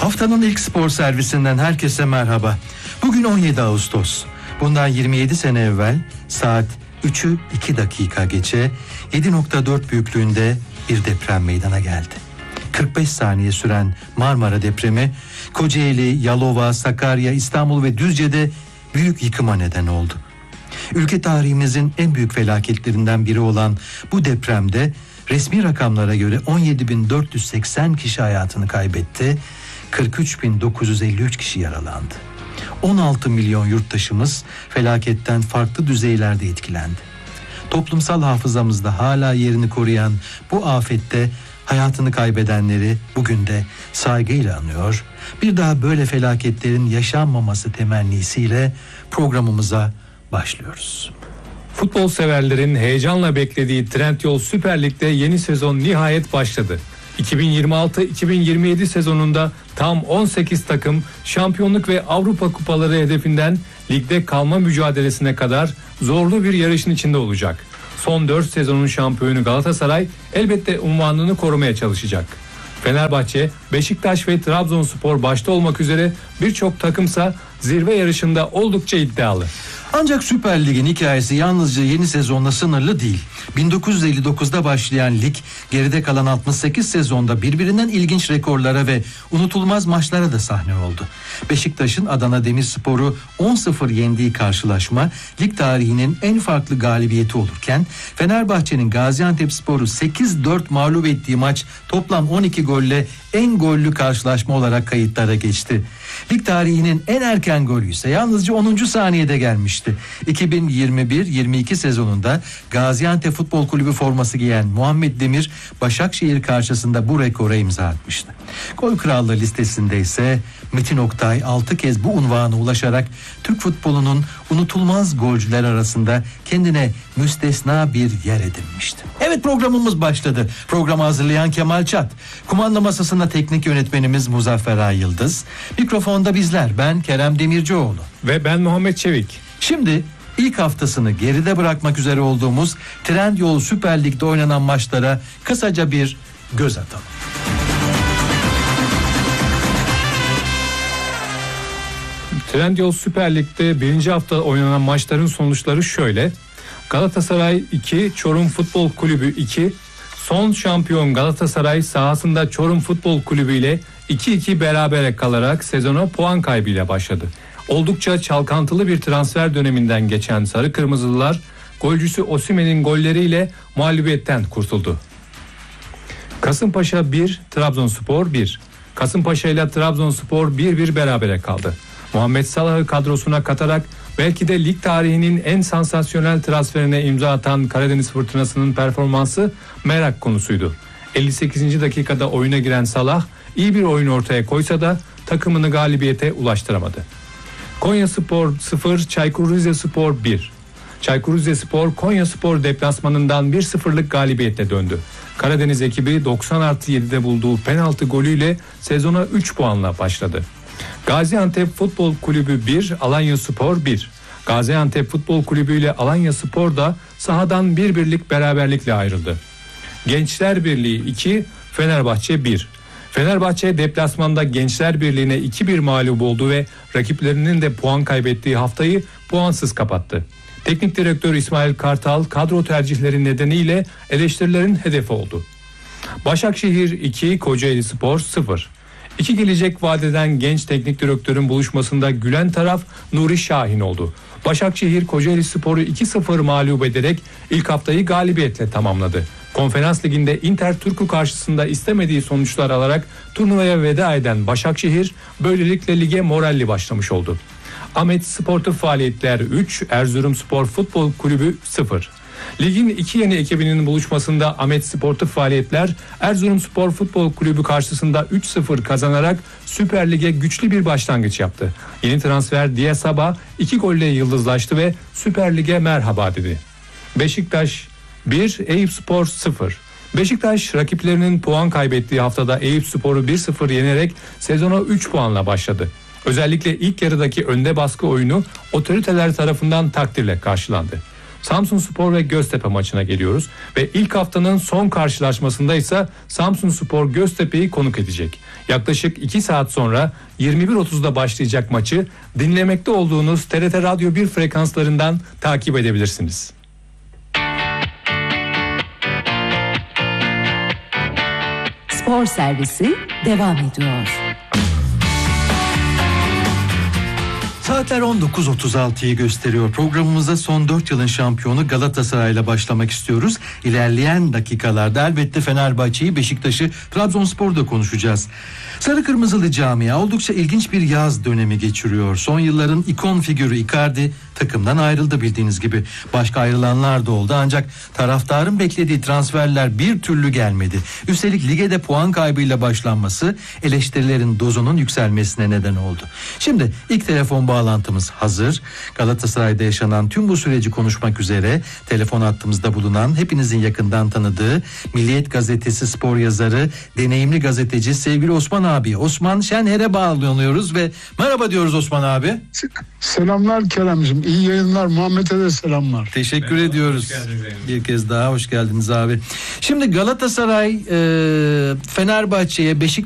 Haftanın ilk spor servisinden herkese merhaba. Bugün 17 Ağustos. Bundan 27 sene evvel saat 3'ü 2 dakika geçe 7.4 büyüklüğünde bir deprem meydana geldi. 45 saniye süren Marmara depremi Kocaeli, Yalova, Sakarya, İstanbul ve Düzce'de büyük yıkıma neden oldu. Ülke tarihimizin en büyük felaketlerinden biri olan bu depremde resmi rakamlara göre 17.480 kişi hayatını kaybetti, 43.953 kişi yaralandı. 16 milyon yurttaşımız felaketten farklı düzeylerde etkilendi. Toplumsal hafızamızda hala yerini koruyan bu afette hayatını kaybedenleri bugün de saygıyla anıyor. Bir daha böyle felaketlerin yaşanmaması temennisiyle programımıza başlıyoruz. Futbol severlerin heyecanla beklediği Trendyol Süper Lig'de yeni sezon nihayet başladı. 2026-2027 sezonunda tam 18 takım şampiyonluk ve Avrupa kupaları hedefinden ligde kalma mücadelesine kadar zorlu bir yarışın içinde olacak. Son 4 sezonun şampiyonu Galatasaray elbette unvanını korumaya çalışacak. Fenerbahçe, Beşiktaş ve Trabzonspor başta olmak üzere birçok takımsa zirve yarışında oldukça iddialı. Ancak Süper Lig'in hikayesi yalnızca yeni sezonla sınırlı değil. 1959'da başlayan lig geride kalan 68 sezonda birbirinden ilginç rekorlara ve unutulmaz maçlara da sahne oldu. Beşiktaş'ın Adana Demirspor'u 10-0 yendiği karşılaşma lig tarihinin en farklı galibiyeti olurken Fenerbahçe'nin Gaziantepspor'u 8-4 mağlup ettiği maç toplam 12 golle en gollü karşılaşma olarak kayıtlara geçti. Lig tarihinin en erken golü ise yalnızca 10. saniyede gelmişti. 2021-22 sezonunda Gaziantep Futbol Kulübü forması giyen Muhammed Demir Başakşehir karşısında bu rekora imza atmıştı. Gol krallığı listesinde ise Metin Oktay 6 kez bu unvana ulaşarak Türk futbolunun unutulmaz golcüler arasında kendine müstesna bir yer edinmişti. Evet, programımız başladı. Programı hazırlayan Kemal Çat. Kumanda masasında teknik yönetmenimiz Muzaffer Ay Yıldız. Mikrofonda bizler, ben Kerem Demircioğlu. Ve ben Muhammed Çevik. Şimdi ilk haftasını geride bırakmak üzere olduğumuz Trendyol Süper Lig'de oynanan maçlara kısaca bir göz atalım. Trendyol Süper Lig'de birinci hafta oynanan maçların sonuçları şöyle. Galatasaray 2, Çorum Futbol Kulübü 2. Son şampiyon Galatasaray sahasında Çorum Futbol Kulübü ile 2-2 berabere kalarak sezona puan kaybıyla başladı. Oldukça çalkantılı bir transfer döneminden geçen Sarı Kırmızılılar golcüsü Osimhen'in golleriyle mağlubiyetten kurtuldu. Kasımpaşa 1, Trabzonspor 1. Kasımpaşa ile Trabzonspor 1-1 berabere kaldı. Muhammed Salah'ı kadrosuna katarak belki de lig tarihinin en sansasyonel transferine imza atan Karadeniz Fırtınası'nın performansı merak konusuydu. 58. dakikada oyuna giren Salah iyi bir oyun ortaya koysa da takımını galibiyete ulaştıramadı. Konyaspor 0, Çaykur Rizespor 1. Çaykur Rizespor Konyaspor deplasmanından 1-0'lık galibiyetle döndü. Karadeniz ekibi 90+7'de bulduğu penaltı golüyle sezona 3 puanla başladı. Gaziantep Futbol Kulübü 1, Alanyaspor 1. Gaziantep Futbol Kulübü ile Alanyaspor da sahadan 1-1'lik beraberlikle ayrıldı. Gençler Birliği 2, Fenerbahçe 1. Fenerbahçe deplasmanda Gençler Birliği'ne 2-1 mağlup oldu ve rakiplerinin de puan kaybettiği haftayı puansız kapattı. Teknik direktör İsmail Kartal kadro tercihleri nedeniyle eleştirilerin hedefi oldu. Başakşehir 2, Kocaelispor 0. İki gelecek vadeden genç teknik direktörün buluşmasında gülen taraf Nuri Şahin oldu. Başakşehir Kocaelispor'u 2-0 mağlup ederek ilk haftayı galibiyetle tamamladı. Konferans Ligi'nde Inter Turku karşısında istemediği sonuçlar alarak turnuvaya veda eden Başakşehir böylelikle lige moralli başlamış oldu. Ahmet Sportif Faaliyetler 3, Erzurumspor Futbol Kulübü 0. Ligin iki yeni ekibinin buluşmasında Ahmet Sportif Faaliyetler Erzurumspor Futbol Kulübü karşısında 3-0 kazanarak Süper Lig'e güçlü bir başlangıç yaptı. Yeni transfer Diasaba 2 golle yıldızlaştı ve Süper Lig'e merhaba dedi. Beşiktaş 1, Eyüpspor 0. Beşiktaş rakiplerinin puan kaybettiği haftada Eyüpspor'u 1-0 yenerek sezona 3 puanla başladı. Özellikle ilk yarıdaki önde baskı oyunu otoriteler tarafından takdirle karşılandı. Samsunspor ve Göztepe maçına geliyoruz ve ilk haftanın son karşılaşmasında ise Samsunspor Göztepe'yi konuk edecek. Yaklaşık 2 saat sonra 21.30'da başlayacak maçı dinlemekte olduğunuz TRT Radyo 1 frekanslarından takip edebilirsiniz. Spor servisi devam ediyor. Saatler 19.36'yı gösteriyor. Programımıza son 4 yılın şampiyonu Galatasaray'la başlamak istiyoruz. İlerleyen dakikalarda elbette Fenerbahçe'yi, Beşiktaş'ı, Trabzonspor'u da konuşacağız. Sarı Kırmızılı camia oldukça ilginç bir yaz dönemi geçiriyor. Son yılların ikon figürü Icardi takımdan ayrıldı bildiğiniz gibi. Başka ayrılanlar da oldu ancak taraftarın beklediği transferler bir türlü gelmedi. Üstelik lige de puan kaybıyla başlanması eleştirilerin dozunun yükselmesine neden oldu. Şimdi ilk telefon bağlantımız hazır. Galatasaray'da yaşanan tüm bu süreci konuşmak üzere telefon hattımızda bulunan, hepinizin yakından tanıdığı Milliyet Gazetesi spor yazarı, deneyimli gazeteci sevgili Osman abi, Osman Şenher'e bağlanıyoruz ve merhaba diyoruz Osman abi. Selamlar Kerem'cim, iyi yayınlar. Muhammed'e de selamlar. Teşekkür Merhaba, ediyoruz. Bir kez daha hoş geldiniz abi. Şimdi Galatasaray Fenerbahçe'ye, Beşiktaş'a